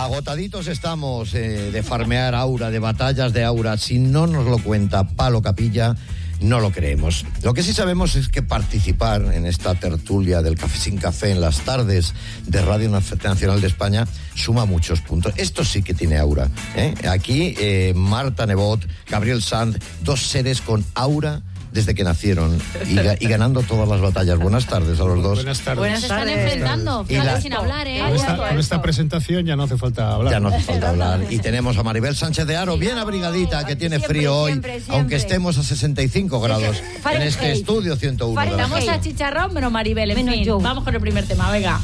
Agotaditos estamos de farmear Aura, de batallas de Aura. Si no nos lo cuenta Palo Capilla, no lo creemos. Lo que sí sabemos es que participar en esta tertulia del Café sin Café en las tardes de Radio Nacional de España suma muchos puntos. Esto sí que tiene aura, ¿eh? Aquí Marta Nebot, Gabriel Sanz, dos seres con aura desde que nacieron y ganando todas las batallas. Buenas tardes a los dos. Buenas tardes. Buenas se están enfrentando, fíjate, sin hablar, ¿eh? Con esta presentación ya no hace falta hablar. Ya no hace falta hablar. Y tenemos a Maribel Sánchez de Haro, bien abrigadita, que tiene frío hoy, siempre. Aunque estemos a 65 grados en este estudio 101. Estamos a chicharrón, pero Maribel, en fin. Vamos con el primer tema, venga.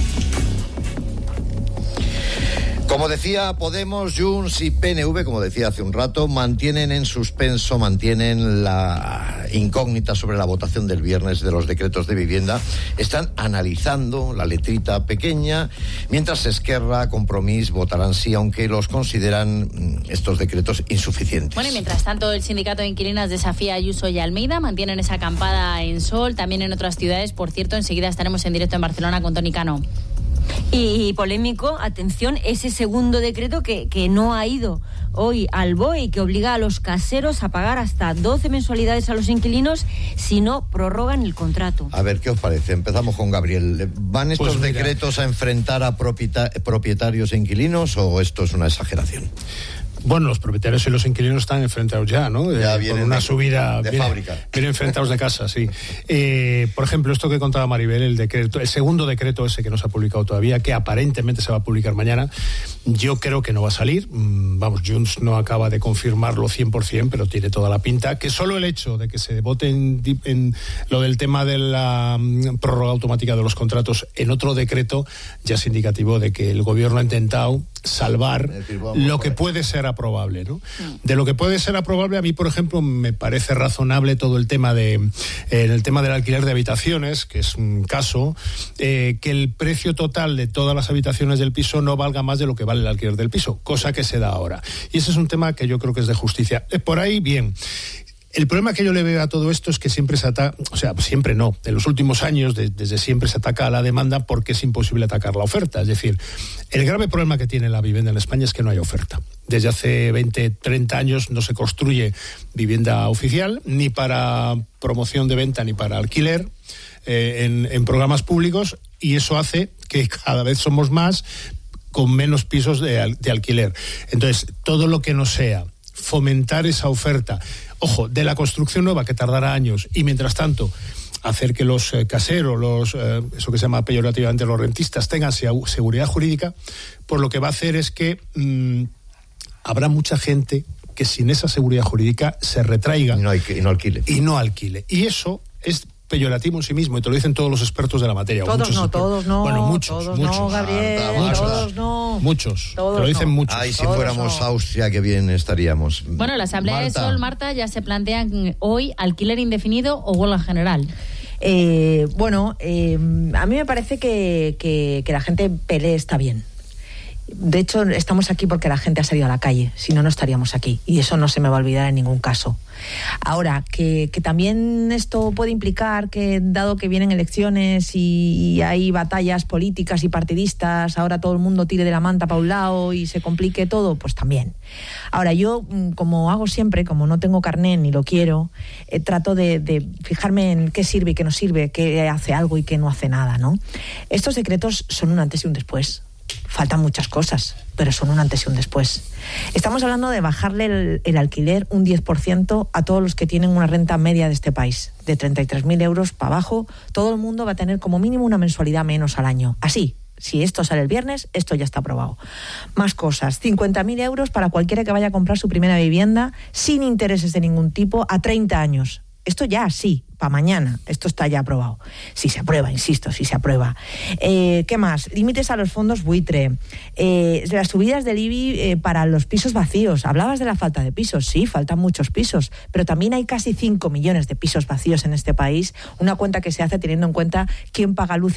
Como decía, Podemos, Junts y PNV, como decía hace un rato, mantienen en suspenso, mantienen la incógnita sobre la votación del viernes de los decretos de vivienda. Están analizando la letrita pequeña, mientras Esquerra, Compromís votarán sí, aunque los consideran estos decretos insuficientes. Bueno, y mientras tanto, el sindicato de inquilinas desafía a Ayuso y Almeida, mantienen esa acampada en Sol, también en otras ciudades. Por cierto, enseguida estaremos en directo en Barcelona con Toni Cano. Y polémico, atención, ese segundo decreto que no ha ido hoy al BOE, que obliga a los caseros a pagar hasta 12 mensualidades a los inquilinos si no prorrogan el contrato. A ver, ¿qué os parece? Empezamos con Gabriel. ¿Van estos decretos a enfrentar a propietarios e inquilinos o esto es una exageración? Bueno, los propietarios y los inquilinos están enfrentados ya, ¿no? Ya vienen con una subida de fábrica. Vienen enfrentados de casa, sí. Por ejemplo, esto que contaba Maribel, el segundo decreto ese que no se ha publicado todavía, que aparentemente se va a publicar mañana, yo creo que no va a salir. Vamos, Junts no acaba de confirmarlo 100%, pero tiene toda la pinta. Que solo el hecho de que se vote en lo del tema de la prórroga automática de los contratos en otro decreto ya es indicativo de que el gobierno ha intentado salvar lo que puede ser aprobable, ¿no? De lo que puede ser aprobable, a mí, por ejemplo, me parece razonable todo el tema en el tema del alquiler de habitaciones, que es un caso, que el precio total de todas las habitaciones del piso no valga más de lo que vale el alquiler del piso, cosa que se da ahora. Y ese es un tema que yo creo que es de justicia. Por ahí, bien. El problema que yo le veo a todo esto es que siempre se ataca, o sea, siempre no, en los últimos años desde siempre se ataca a la demanda porque es imposible atacar la oferta. Es decir, el grave problema que tiene la vivienda en España es que no hay oferta. Desde hace 20, 30 años no se construye vivienda oficial, ni para promoción de venta ni para alquiler en programas públicos, y eso hace que cada vez somos más con menos pisos de alquiler. Entonces, todo lo que no sea fomentar esa oferta, ojo, de la construcción nueva, que tardará años, y mientras tanto hacer que los caseros, eso que se llama peyorativamente los rentistas, tengan seguridad jurídica, pues lo que va a hacer es que habrá mucha gente que sin esa seguridad jurídica se retraiga y no alquile. Y eso es peyorativo en sí mismo, y te lo dicen todos los expertos de la materia. Todos no. Bueno, muchos. No, Gabriel, todos no. Muchos, te lo dicen muchos. Ay, si fuéramos Austria, qué bien estaríamos. Bueno, la Asamblea de Sol, Marta, ya se plantean hoy alquiler indefinido o huelga general. A mí me parece que la gente pelee está bien. De hecho, estamos aquí porque la gente ha salido a la calle, si no, no estaríamos aquí, y eso no se me va a olvidar en ningún caso. Ahora, que también esto puede implicar que, dado que vienen elecciones y hay batallas políticas y partidistas, ahora todo el mundo tire de la manta para un lado y se complique todo, pues también. Ahora, yo, como hago siempre, como no tengo carné ni lo quiero, trato de fijarme en qué sirve y qué no sirve, qué hace algo y qué no hace nada, ¿no? Estos decretos son un antes y un después. Faltan muchas cosas, pero son un antes y un después. Estamos hablando de bajarle el alquiler un 10% a todos los que tienen una renta media de este país, de 33.000 euros para abajo. Todo el mundo va a tener como mínimo una mensualidad menos al año. Así, si esto sale el viernes, esto ya está aprobado. Más cosas, 50.000 euros para cualquiera que vaya a comprar su primera vivienda sin intereses de ningún tipo a 30 años. Esto ya sí, para mañana, esto está ya aprobado. Si se aprueba, insisto, si se aprueba. ¿Qué más? Límites a los fondos buitre. Las subidas del IBI para los pisos vacíos. Hablabas de la falta de pisos. Sí, faltan muchos pisos, pero también hay casi 5 millones de pisos vacíos en este país. Una cuenta que se hace teniendo en cuenta quién paga luz